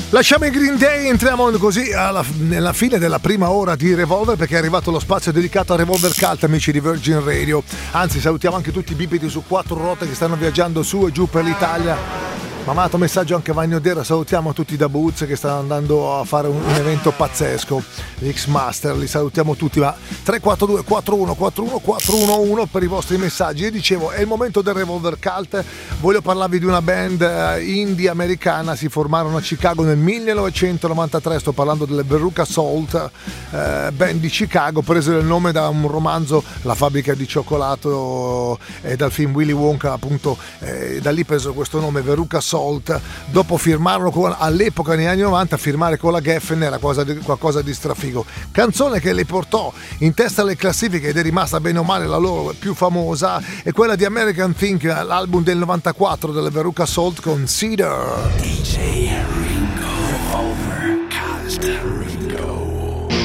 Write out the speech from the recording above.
Lasciamo i Green Day, entriamo così nella fine della prima ora di Revolver, perché è arrivato lo spazio dedicato a Revolver Cult, amici di Virgin Radio. Anzi, salutiamo anche tutti i bipedi su quattro ruote che stanno viaggiando su e giù per l'Italia. Mamato messaggio anche a Vagno Dera, salutiamo tutti da Boots che stanno andando a fare un evento pazzesco, l'X-Master, li salutiamo tutti. Ma 342 41 41 411 per i vostri messaggi. Io dicevo, è il momento del Revolver Cult. Voglio parlarvi di una band indie americana, si formarono a Chicago nel 1993, sto parlando delle Veruca Salt, band di Chicago, preso il nome da un romanzo, La fabbrica di cioccolato, e dal film Willy Wonka, appunto, da lì preso questo nome, Veruca Salt. Dopo firmarono all'epoca, negli anni 90, firmare con la Geffen era qualcosa di strafigo. Canzone che le portò in testa alle classifiche ed è rimasta bene o male la loro più famosa, è quella di American Think, l'album del 94 delle Veruca Salt con Cedar. DJ Ringo, Revolver Cult, Ringo.